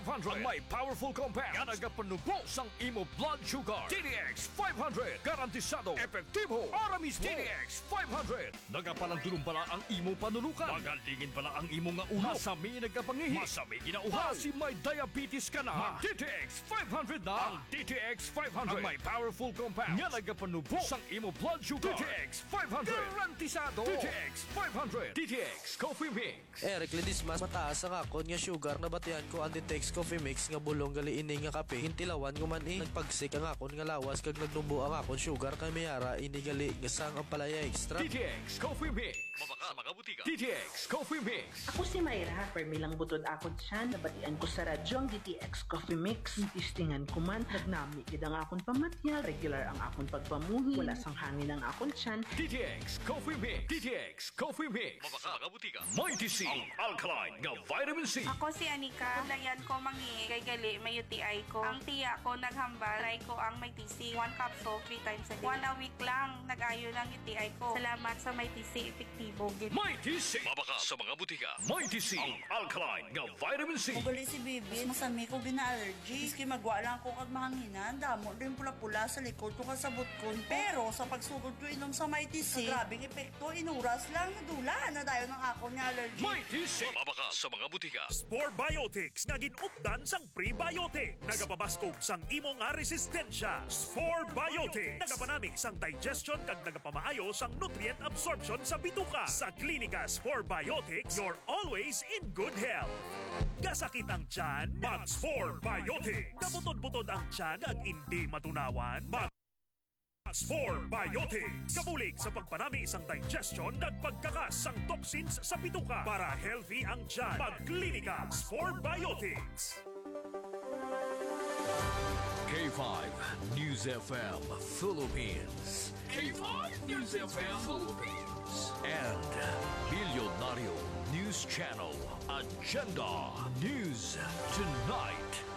500 ang may powerful compound nga nagapanubo sang imo blood sugar. DDX 500 garantisado epektibo para mismo. DDX 500 nagapalandulong pala ang imo panulukan. Magalingin pala ang imo nga ulo. Masami nagapangihi. Masami ginauhaw. Si may diabetes ka na. DDX 500 na. Ang DDX 500 ang may powerful compound nga nagapanubo sang imo blood sugar. DDX 500 garantisado. DDX 500 DDX Coffee Mix. Eric Ledismas mataas ang akon nga sugar na batian ko ang DDX Coffee Mix nga bulong gali ini nga kape. Hintilawan ko man nagpagsik ang akon nga lawas kag nagnubo ang akon sugar kay mayara ini gali nga sang ang palaya extra. DDX Coffee Mix. Mabaka sa mga butika. DDX Coffee Mix. Ako si Mayra, permilang butod akon siya, nabatian ko sa radyo ang DTX Coffee Mix. Tistingan ko man, nagnami gid ang akon pamatyal, regular ang akon pagpamuhi, wala sang hangin ang akon tiyan. DTX Coffee Mix. DTX Coffee Mix. Mabaka sa mga butika. Mighty C. Ang alkaline nga vitamin C. Ako si Anika, dayan ko mangi kay gali may UTI ko. Ang tiya ko naghambal, try ko ang may TC, 1 capsule 3 times a day. 1 a week lang, nag-ayo lang UTI ko. Salamat sa may TC, epektibo gid. Mighty C. Mabaka sa mga butika. Mighty C. Ang alkaline nga vitamin C. Ugali si Bibi, masami ko gina-allergy. Iski magwa lang ko kag mahanginan, damo din pula-pula sa likod ko kasabot ko. Pero sa pagsugod ko inom sa Mighty C, grabing epekto, inuras lang, nadula na dayon ng ako nga allergy. Mighty C. Mabaka sa mga butika. Spore Biotics nga ginupdan sang prebiotic. Nagapabaskog sang imo nga resistensya. Spore Biotics nagapanamig sang digestion kag nagapamaayo sang nutrient absorption sa bituka. Sa klinika Spore Biotics, you're always in good health. Kasakit ang tiyan, mag Spore Biotics. Kabutod-butod ang tiyan kag hindi matunawan, mag Spore Biotics. Kabulig sa pagpanami isang digestion at pagkakas sang toxins sa bituka para healthy ang tiyan. Magklinika Spore Biotics. K5 News FM Philippines. K5 News FM Philippines. And Milyonaryo News Channel Agenda News Tonight.